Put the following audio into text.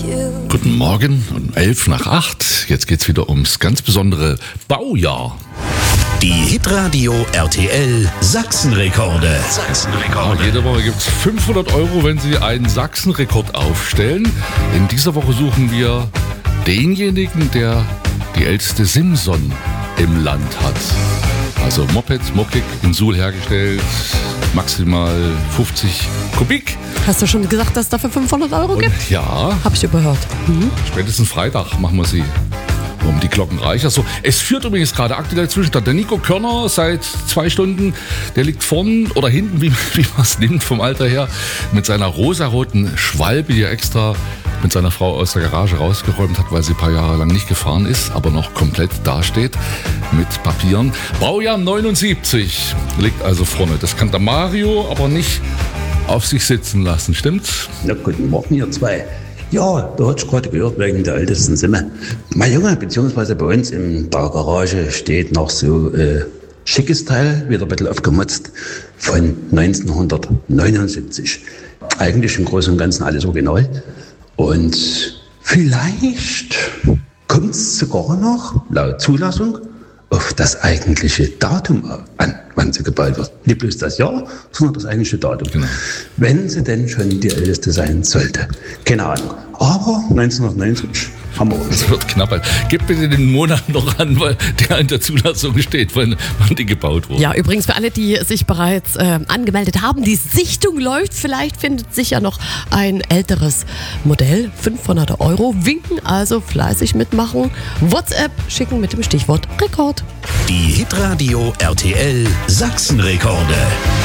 Guten Morgen, um 7:11. Jetzt geht's wieder ums ganz besondere Baujahr. Die Hitradio RTL Sachsenrekorde. Jede Woche gibt's 500 €, wenn Sie einen Sachsenrekord aufstellen. In dieser Woche suchen wir denjenigen, der die älteste Simson im Land hat. Also Moped, Mokik in Suhl hergestellt, maximal 50 Kubik. Hast du schon gesagt, dass es dafür 500 € gibt? Und ja, Hab ich überhört. spätestens Freitag machen wir sie um die Glocken reich. Also, es führt übrigens gerade aktuell Zwischenstand. Der Nico Körner seit 2 Stunden, der liegt vorn oder hinten, wie man es nimmt vom Alter her, mit seiner rosaroten Schwalbe, die er extra mit seiner Frau aus der Garage rausgeräumt hat, weil sie ein paar Jahre lang nicht gefahren ist, aber noch komplett dasteht mit Papieren. Baujahr 79 liegt also vorne. Das kann der Mario aber nicht auf sich sitzen lassen, stimmt's? Na, guten Morgen, ihr zwei. Ja, da hatte ich gerade gehört, wegen der ältesten Simme. Mein Junge, beziehungsweise bei uns in der Garage steht noch so schickes Teil, wieder ein bisschen aufgemotzt, von 1979. Eigentlich im Großen und Ganzen alles original. Und vielleicht kommt es sogar noch, laut Zulassung, auf das eigentliche Datum an, wann sie gebaut wird. Nicht bloß das Jahr, sondern das eigentliche Datum. Genau. Wenn sie denn schon die älteste sein sollte. Keine Ahnung. Aber 1990 haben wir uns. Es wird knapp. Gib bitte den Monat noch an, weil der in der Zulassung steht, wann die gebaut wurde. Ja, übrigens für alle, die sich bereits angemeldet haben, die Sichtung läuft. Vielleicht findet sich ja noch ein älteres Modell. 500 €. Winken, also fleißig mitmachen. WhatsApp schicken mit dem Stichwort Rekord. Die Hitradio RTL Sachsenrekorde.